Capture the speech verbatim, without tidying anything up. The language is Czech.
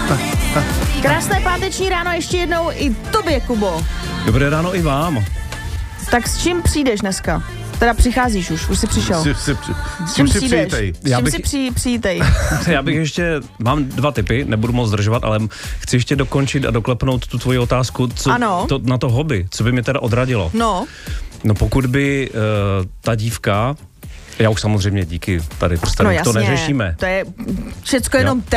Krásné páteční ráno ještě jednou i tobě, Kubo. Dobré ráno i vám. Tak s čím přijdeš dneska? Teda přicházíš už, už jsi přišel. Si, si, si, s čím si přijítej? S čím bych... si při, přijítej? Já bych ještě, mám dva tipy, nebudu moc zdržovat, ale chci ještě dokončit a doklepnout tu tvoji otázku, co to, na to hobby, co by mě teda odradilo. No. No pokud by uh, ta dívka, já už samozřejmě díky tady prstenu, no, to neřešíme. To je všecko jenom